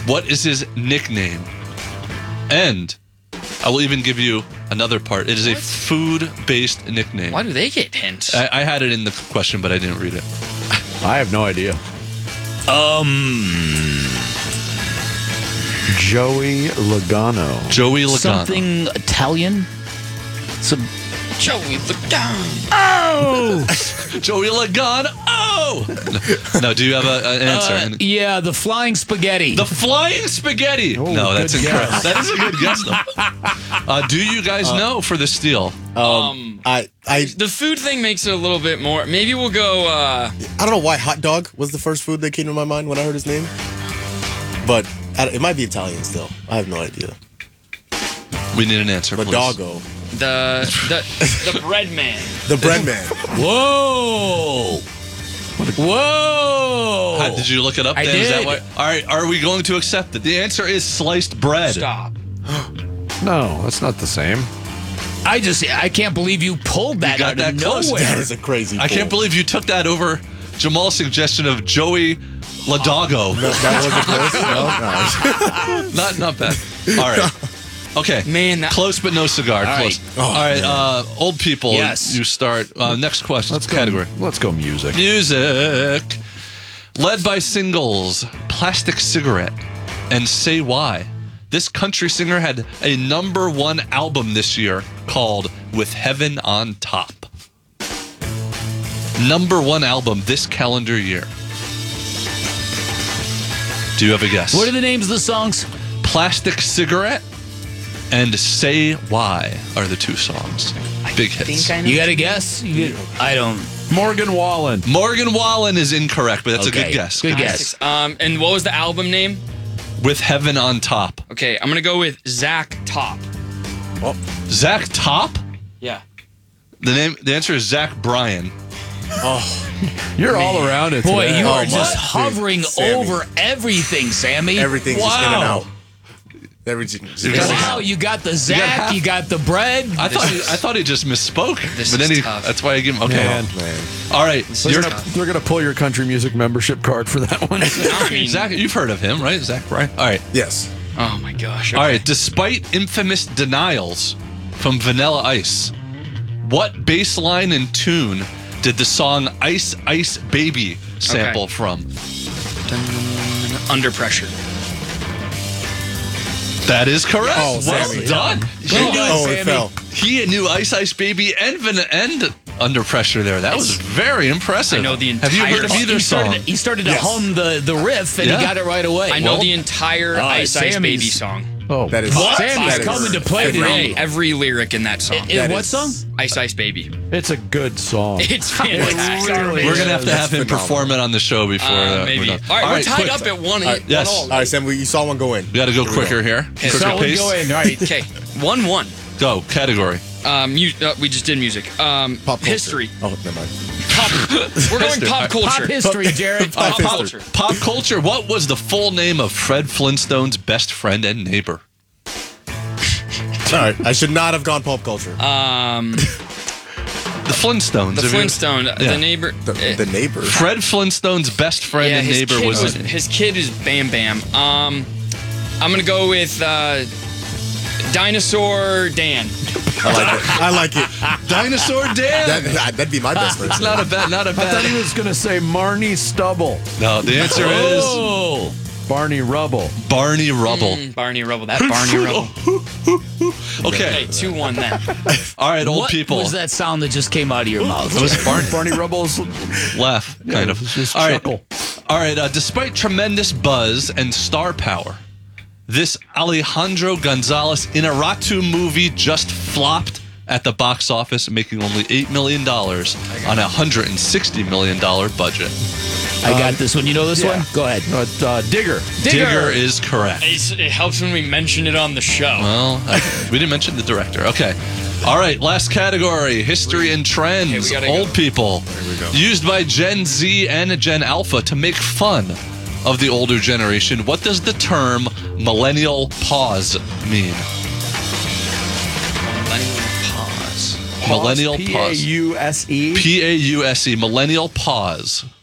What is his nickname? And I will even give you another part. It is a food-based nickname. Why do they get hints? I had it in the question, but I didn't read it. I have no idea. Joey Logano. Joey Logano. Something Italian? Some. Joey, look down. Oh! Joey Logano. Oh! No, do you have an answer? Yeah, the flying spaghetti. The flying spaghetti. Oh, No, that's good incorrect. guess. That is a good guess, though. Do you guys know for the steal? The food thing makes it a little bit more. Maybe we'll go. I don't know why hot dog was the first food that came to my mind when I heard his name, but it might be Italian still. I have no idea. We need an answer, But please. doggo, The bread man. the bread man. Whoa! Whoa! Did you look it up? I Dan? Is that did. why? All right, are we going to accept it? The answer is sliced bread. Stop. No, that's not the same. I can't believe you pulled that got out that of close. nowhere. That is a crazy. I can't pull. believe you took that over Jamal's suggestion of Joey Ladago. That wasn't close. No, Not bad. All right. Okay. Man, close but no cigar. All Close. right. All right. Old people. Yes. You start. Next question. Let's go. Category. Let's go music. Music. Led by singles Plastic Cigarette and Say Why. This country singer had a #1 album this year called With Heaven on Top. #1 album this calendar year. Do you have a guess? What are the names of the songs? Plastic Cigarette and Say Why are the two songs. Big hits. You got a guess? I don't. Morgan Wallen. Morgan Wallen is incorrect, but that's a Okay. good guess. Good guess. And what was the album name? With Heaven on Top. Okay, I'm gonna go with Zach Top. Zach Top? Yeah. The answer is Zach Bryan. You're all around it. Boy, today. you Oh, are my- just dude, hovering Sammy. over everything, Sammy. Everything's just in and Wow. out. Everything. Wow, you got the Zach, half- you got the bread. I thought he just misspoke. This but is then tough. that's why I give him. Okay. Man. Man. All right. They're gonna pull your country music membership card for that one. I mean, Zach, you've heard of him, right? Zach Bryan. All right. Yes. oh my gosh. All right. Despite infamous denials from Vanilla Ice, what bass line and tune did the song Ice Ice Baby sample from? Under Pressure. That is correct. Oh, well Sammy. done. Oh, it fell. He knew Ice Ice Baby and Under Pressure there. That was very impressive. I know the Have you heard of entire- either he song? started to Yes. hum the riff, and Yeah. he got it right away. I know Well- the entire Ice Ice Sammy's- Baby song. Oh, That is. Sammy's that is- coming to play today. Every lyric in that song. In That what is- song? Ice Ice Baby. it's a good song. It's fantastic. We're gonna have to have him phenomenal. perform it on the show before Maybe. we're All done. right, we're tied quick. up at one. Yes. All right, Sam, you saw one go in. We got to go Here we quicker here. Quicker Someone pace. go in, right? Okay, 1-1. Go category. We just did music. Pop culture. History. Oh, never mind. We're going pop culture. Pop history, Jared. Pop Pop culture. Pop culture. What was the full name of Fred Flintstone's best friend and neighbor? All right, I should not have gone pop culture. The Flintstones. The Have you- Flintstone. Yeah. The neighbor. The neighbor. Fred Flintstone's best friend Yeah, and his neighbor kid was. his kid is Bam Bam. I'm gonna go with Dinosaur Dan. I like it. Dinosaur Dan. That'd be my best friend. It's not a bad. I thought he was gonna say Marnie Stubble, No, the answer is Oh, Barney Rubble. Barney Rubble. Barney Rubble. That Barney Rubble. Okay. Okay, 2-1 then. All right, old what people. was that sound that just came out of your mouth? It was Barney. Barney Rubble's Laugh, kind of. just All right. chuckle. All right. Despite tremendous buzz and star power, this Alejandro Gonzalez Inarritu movie just flopped at the box office, making only $8 million on a $160 million budget. I got this one. You know this one? Go ahead. Digger. Digger is correct. It helps when we mention it on the show. Well, we didn't mention the director. Okay. All right, last category, history and trends. Okay, we gotta Old go. people. we go. Used by Gen Z and Gen Alpha to make fun of the older generation. What does the term millennial pause mean? Pause. Millennial pause. P-A-U-S-E. P-A-U-S-E, millennial pause.